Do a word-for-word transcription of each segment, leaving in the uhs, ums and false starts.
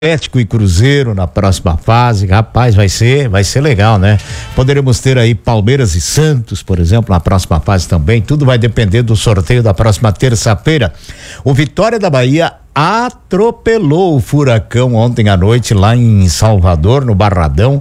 Atlético e Cruzeiro na próxima fase, rapaz, vai ser, vai ser legal, né? Poderemos ter aí Palmeiras e Santos, por exemplo, na próxima fase também. Tudo vai depender do sorteio da próxima terça-feira. O Vitória da Bahia atropelou o Furacão ontem à noite lá em Salvador, no Barradão.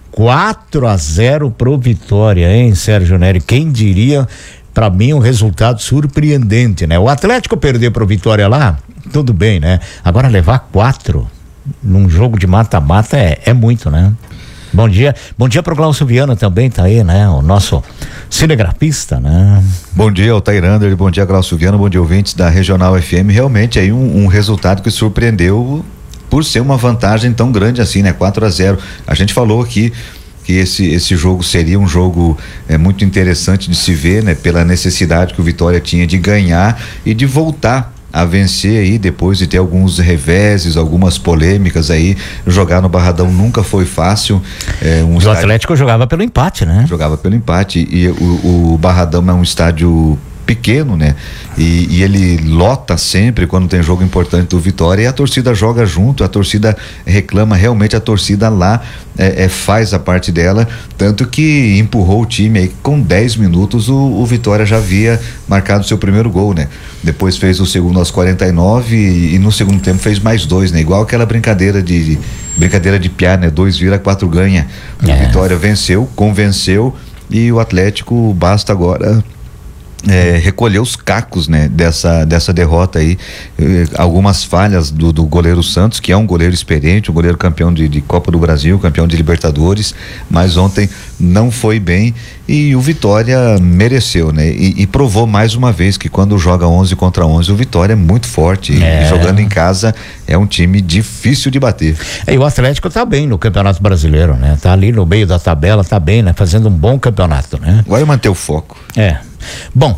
quatro a zero pro Vitória, hein, Sérgio Neri? Quem diria? Pra mim, um resultado surpreendente, né? O Atlético perder pro Vitória lá, tudo bem, né? Agora levar quatro num jogo de mata-mata é, é muito, né? Bom dia, bom dia pro Glaucio Viana também, tá aí, né? O nosso cinegrafista, né? Bom dia, Altair Ander, bom dia, Glaucio Viana, bom dia, ouvintes da Regional F M. Realmente aí um, um resultado que surpreendeu por ser uma vantagem tão grande assim, né? quatro a zero. A gente falou aqui que esse, esse jogo seria um jogo é, muito interessante de se ver, né? Pela necessidade que o Vitória tinha de ganhar e de voltar a vencer aí, depois de ter alguns reveses, algumas polêmicas aí. Jogar no Barradão nunca foi fácil. É, um o estádio... Atlético jogava pelo empate, né? Jogava pelo empate e o, o Barradão é um estádio pequeno, né? E, e ele lota sempre quando tem jogo importante do Vitória, e a torcida joga junto, a torcida reclama, realmente a torcida lá é, é, faz a parte dela, tanto que empurrou o time aí. Com dez minutos o, o Vitória já havia marcado seu primeiro gol, né? Depois fez o segundo aos quarenta e nove e, e no segundo tempo fez mais dois, né? Igual aquela brincadeira de, de brincadeira de piar, né? Dois vira, quatro ganha. O é. Vitória venceu, convenceu, e o Atlético basta agora É, recolher os cacos, né, dessa, dessa derrota aí. Eh, algumas falhas do, do goleiro Santos, que é um goleiro experiente, um goleiro campeão de, de Copa do Brasil, campeão de Libertadores, mas ontem não foi bem, e o Vitória mereceu, né, e, e provou mais uma vez que quando joga onze contra onze, o Vitória é muito forte, é. E jogando em casa é um time difícil de bater. É, e o Atlético tá bem no Campeonato Brasileiro, né, tá ali no meio da tabela, tá bem, né, fazendo um bom campeonato, né. Vai manter o foco. É. Bom,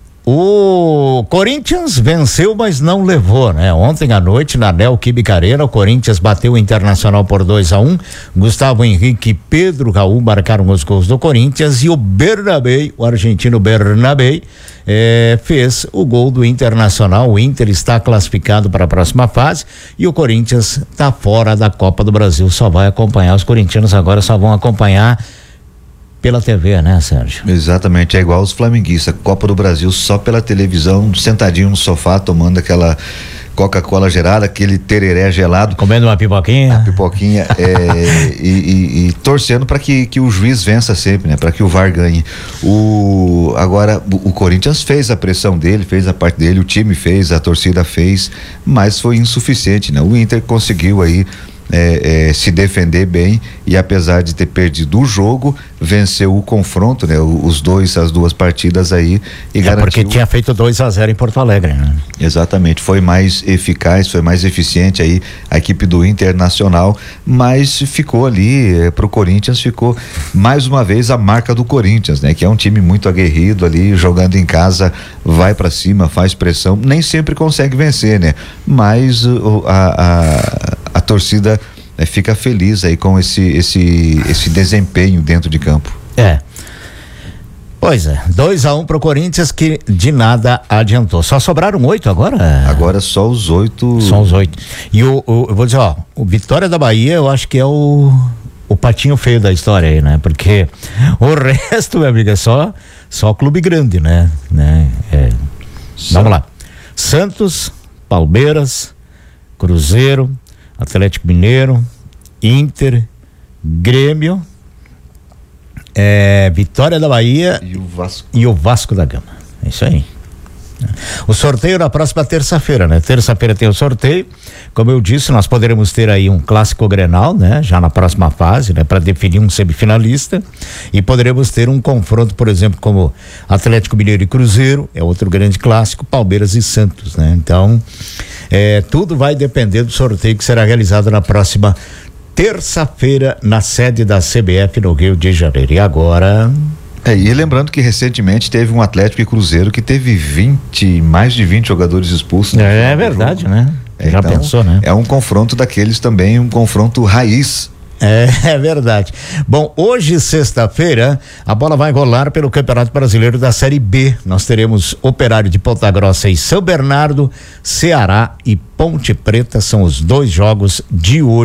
o Corinthians venceu, mas não levou, né? Ontem à noite, na Neoquímica Arena, o Corinthians bateu o Internacional por dois a um. Gustavo Henrique e Pedro Raul marcaram os gols do Corinthians, e o Bernabé, o argentino Bernabé, eh, fez o gol do Internacional. O Inter está classificado para a próxima fase e o Corinthians está fora da Copa do Brasil. Só vai acompanhar, os corintianos agora só vão acompanhar pela T V, né, Sérgio? Exatamente, é igual os flamenguistas, Copa do Brasil só pela televisão, sentadinho no sofá, tomando aquela Coca-Cola gelada, aquele tereré gelado. Comendo uma pipoquinha. A pipoquinha, é, e, e, e torcendo para que, que o juiz vença sempre, né? Para que o V A R ganhe. O, agora, o, o Corinthians fez a pressão dele, fez a parte dele, o time fez, a torcida fez, mas foi insuficiente, né? O Inter conseguiu aí É, é, se defender bem, e apesar de ter perdido o jogo, venceu o confronto, né? Os dois, as duas partidas aí, e é garantiu. Porque tinha feito dois a zero em Porto Alegre, né? Exatamente, foi mais eficaz, foi mais eficiente aí a equipe do Internacional, mas ficou ali, é, pro Corinthians ficou mais uma vez a marca do Corinthians, né? Que é um time muito aguerrido ali, jogando em casa, vai pra cima, faz pressão, nem sempre consegue vencer, né? Mas uh, a, a, a torcida É, fica feliz aí com esse, esse, esse desempenho dentro de campo. É. Pois é, dois a um pro Corinthians, que de nada adiantou. Só sobraram oito agora? Agora só os oito. Só os oito. E o, o, eu vou dizer, ó, o Vitória da Bahia, eu acho que é o, o patinho feio da história aí, né? Porque o resto, meu amigo, é só, só clube grande, né? né? É. Vamos lá. Santos, Palmeiras, Cruzeiro, Atlético Mineiro, Inter, Grêmio, é, Vitória da Bahia e o Vasco. E o Vasco da Gama. É isso aí. O sorteio na próxima terça-feira, né? Terça-feira tem o sorteio. Como eu disse, nós poderemos ter aí um clássico Grenal, né? Já na próxima fase, né? Para definir um semifinalista, e poderemos ter um confronto, por exemplo, como Atlético Mineiro e Cruzeiro, é outro grande clássico, Palmeiras e Santos, né? Então, é, tudo vai depender do sorteio que será realizado na próxima terça-feira na sede da C B F no Rio de Janeiro. E agora... É, e lembrando que recentemente teve um Atlético e Cruzeiro que teve vinte, mais de vinte jogadores expulsos. É, é verdade, jogo, né? É, Já então, pensou, né? É um confronto daqueles também, um confronto raiz É, é verdade. Bom, hoje, sexta-feira, a bola vai rolar pelo Campeonato Brasileiro da Série B. Nós teremos Operário de Ponta Grossa e São Bernardo, Ceará e Ponte Preta, são os dois jogos de hoje.